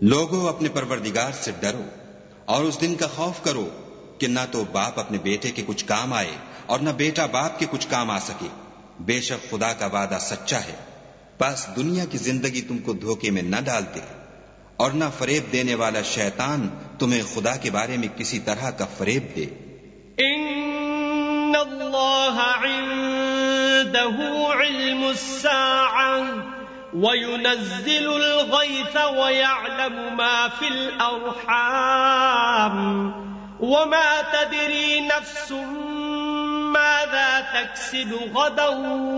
लोगों, अपने परवरदिगार से डरो और उस दिन का खौफ करो कि न तो बाप अपने बेटे के कुछ काम आए और न बेटा बाप के कुछ काम आ सके। बेशक खुदा का वादा सच्चा है। बस दुनिया की जिंदगी तुमको धोखे में न डाल दे और न फरेब देने वाला शैतान तुम्हें खुदा के बारे में किसी तरह का फरेब दे। इन्नल्लाह इंदहु इल्मुस्साअह वयुनज़्ज़िलुल गैथ वयअलमु मा फिल अर्हाम वमा तदरी नफ्सुम माज़ा तक्सिबु गदन